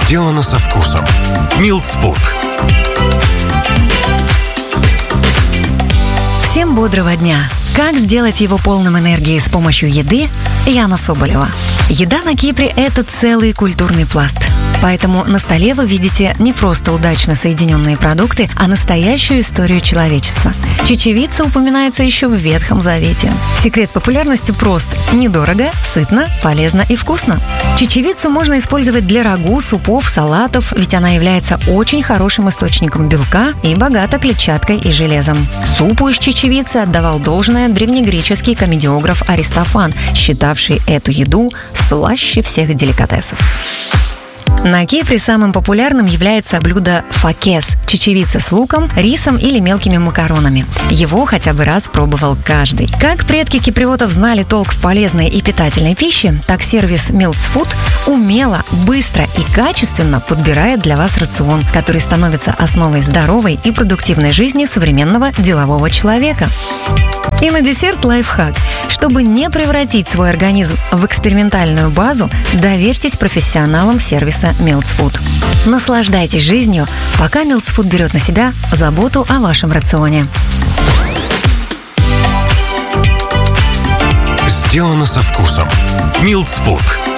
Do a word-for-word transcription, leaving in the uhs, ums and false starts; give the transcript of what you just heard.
Сделано со вкусом. Милтс Фуд. Всем бодрого дня! Как сделать его полным энергии с помощью еды? Яна Соболева. Еда на Кипре – это целый культурный пласт. Поэтому на столе вы видите не просто удачно соединенные продукты, а настоящую историю человечества. Чечевица упоминается еще в Ветхом Завете. Секрет популярности прост. Недорого, сытно, полезно и вкусно. Чечевицу можно использовать для рагу, супов, салатов, ведь она является очень хорошим источником белка и богата клетчаткой и железом. Супу из чечевицы отдавал должное древнегреческий комедиограф Аристофан, считавший эту еду слаще всех деликатесов. На Кипре самым популярным является блюдо факес – чечевица с луком, рисом или мелкими макаронами. Его хотя бы раз пробовал каждый. Как предки киприотов знали толк в полезной и питательной пище, так сервис Милтс Фуд умело, быстро и качественно подбирает для вас рацион, который становится основой здоровой и продуктивной жизни современного делового человека. И на десерт лайфхак. Чтобы не превратить свой организм в экспериментальную базу, доверьтесь профессионалам сервиса Милтс Фуд. Наслаждайтесь жизнью, пока Милтс Фуд берет на себя заботу о вашем рационе. Сделано со вкусом. Милтс Фуд.